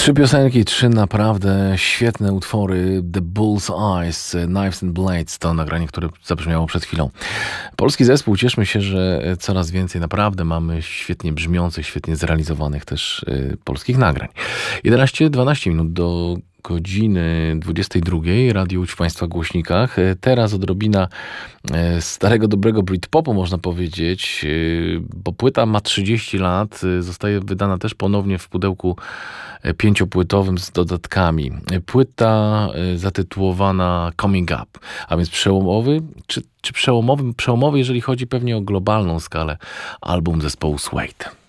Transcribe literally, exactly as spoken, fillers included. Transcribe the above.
Trzy piosenki, trzy naprawdę świetne utwory. The Bull's Eyes, Knives and Blades to nagranie, które zabrzmiało przed chwilą. Polski zespół, cieszmy się, że coraz więcej naprawdę mamy świetnie brzmiących, świetnie zrealizowanych też y, polskich nagrań. jedenaście dwanaście minut do godziny dwudziestej drugiej. Radio Łódź w Państwa głośnikach. Teraz odrobina starego, dobrego Britpopu, można powiedzieć, bo płyta ma trzydzieści lat. Zostaje wydana też ponownie w pudełku pięciopłytowym z dodatkami. Płyta zatytułowana Coming Up, a więc przełomowy, czy, czy przełomowy, przełomowy, jeżeli chodzi pewnie o globalną skalę, album zespołu Suede.